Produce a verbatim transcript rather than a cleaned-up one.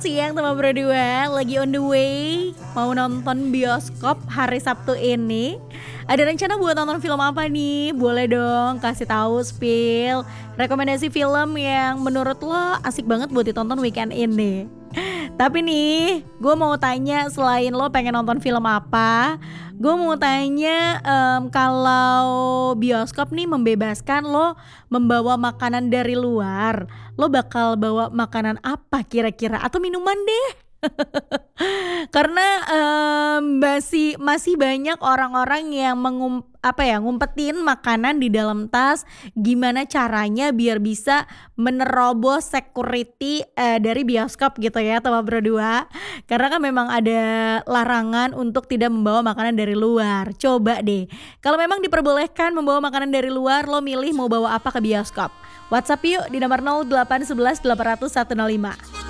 Selamat siang teman berdua, lagi on the way mau nonton bioskop hari Sabtu ini. Ada rencana buat nonton film apa nih? Boleh dong kasih tahu spill rekomendasi film yang menurut lo asik banget buat ditonton weekend ini. Tapi nih, gue mau tanya selain lo pengen nonton film apa, gue mau tanya em, kalau bioskop nih membebaskan lo membawa makanan dari luar, lo bakal bawa makanan apa kira-kira atau minuman deh? Karena em, masih masih banyak orang-orang yang mengum apa ya ngumpetin makanan di dalam tas. Gimana caranya biar bisa menerobos security eh, dari bioskop gitu ya teman berdua. Karena kan memang ada larangan untuk tidak membawa makanan dari luar. Coba deh, kalau memang diperbolehkan membawa makanan dari luar, lo milih mau bawa apa ke bioskop? WhatsApp yuk di nomor nol delapan satu satu delapan nol nol satu nol lima.